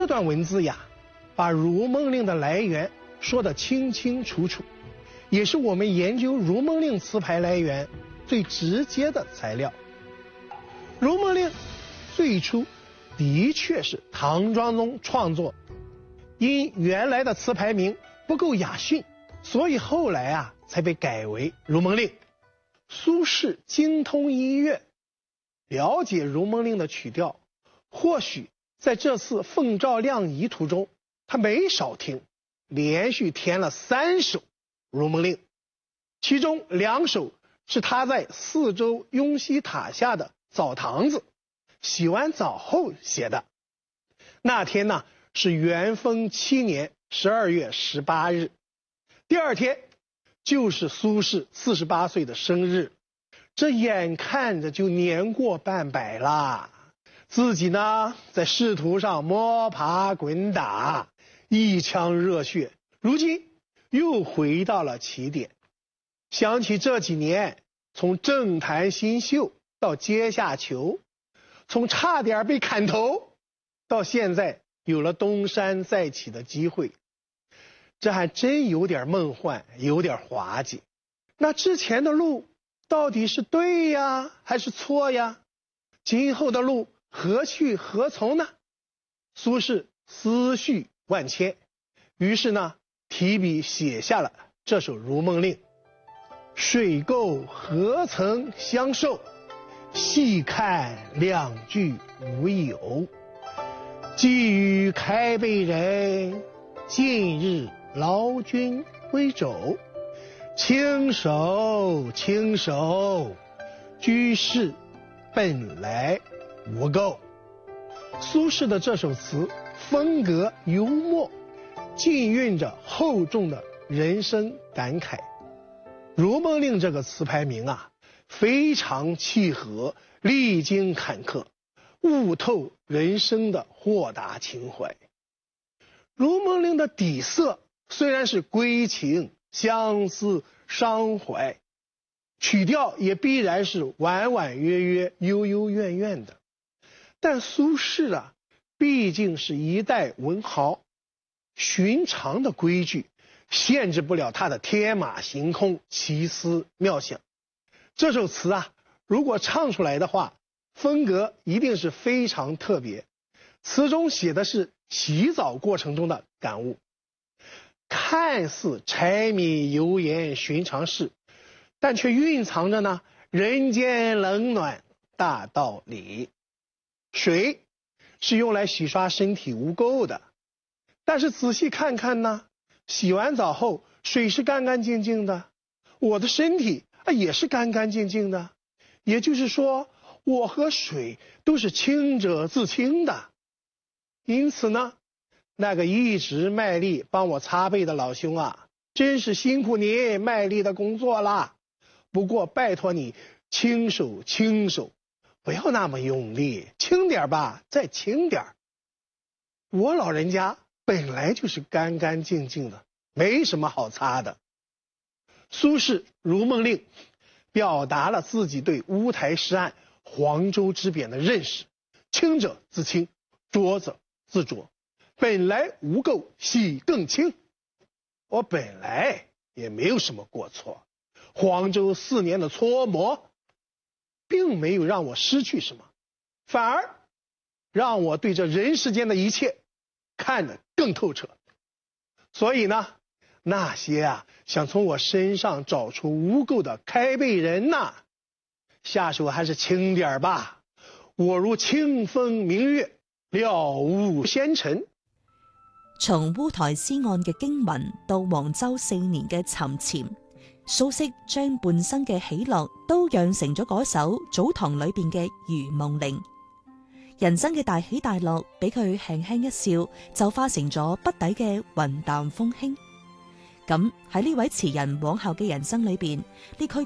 这段文字呀，把如梦令的来源说得清清楚楚，也是我们研究如梦令词牌来源最直接的材料。如梦令最初的确是唐庄宗创作，因原来的词牌名不够雅驯，所以后来才被改为如梦令。苏轼精通音乐，了解如梦令的曲调，或许在这次奉诏亮仪途中，他没少听，连续填了3首如梦令，其中2首是他在四周雍西塔下的澡堂子洗完澡后写的。那天呢是元丰7年12月18日，第2天就是苏轼48岁的生日，这眼看着就年过半百啦。自己呢在仕途上摸爬滚打，一腔热血，如今又回到了起点。想起这几年从政坛新秀到阶下囚，从差点被砍头到现在有了东山再起的机会，这还真有点梦幻，有点滑稽。那之前的路到底是对呀还是错呀？今后的路何去何从呢？苏轼思绪万千，于是呢提笔写下了这首如梦令。水垢何曾相受，细看两句无有。寄与开背人，近日劳军归肘。轻手轻手，居士本来无垢。苏轼的这首词风格幽默，浸蕴着厚重的人生感慨。如梦令这个词牌名非常契合历经坎坷，悟透人生的豁达情怀。如梦令的底色虽然是归情、相思、伤怀，曲调也必然是婉婉约约、幽幽怨怨的。但苏轼毕竟是一代文豪，寻常的规矩限制不了他的天马行空、奇思妙想。这首词如果唱出来的话，风格一定是非常特别。词中写的是洗澡过程中的感悟，看似柴米油盐寻常事，但却蕴藏着人间冷暖大道理。水是用来洗刷身体污垢的，但是仔细看看洗完澡后水是干干净净的，我的身体也是干干净净的，也就是说我和水都是清者自清的。因此呢，那个一直卖力帮我擦背的老兄真是辛苦你卖力的工作啦。不过拜托你轻手轻手，不要那么用力，轻点吧，再轻点。我老人家本来就是干干净净的，没什么好擦的。苏轼如梦令表达了自己对乌台诗案、黄州之贬的认识，清者自清，浊者自浊，本来无垢，洗更清。我本来也没有什么过错，黄州4年的搓磨并没有让我失去什么，反而让我对这人世间的一切看得更透彻。所以呢，那些想从我身上找出污垢的开背人下手还是轻点吧。我如清风明月，了无纤尘。 從烏台詩案嘅驚魂到黃州4年嘅沉潛，蘇軾將半生嘅喜樂都釀成咗嗰首祖堂裏邊嘅如夢令。人生嘅大喜大樂俾佢輕輕一笑，就化成咗筆底嘅雲淡風輕。咁喺呢位詞人往後嘅人生裏邊，呢區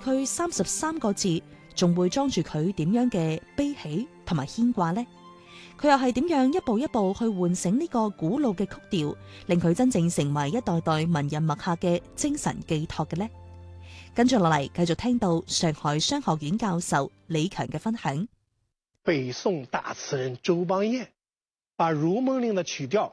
33個字仲會裝住佢點樣嘅悲喜同埋牽掛呢？佢又係點樣一步一步去喚醒呢個古老嘅曲調，令佢真正成為一代代文人墨客嘅精神寄託嘅呢？跟住落嚟繼續聽到上海商學院教授李強嘅分享。 北宋大詞人周邦彥把《如梦令》的曲調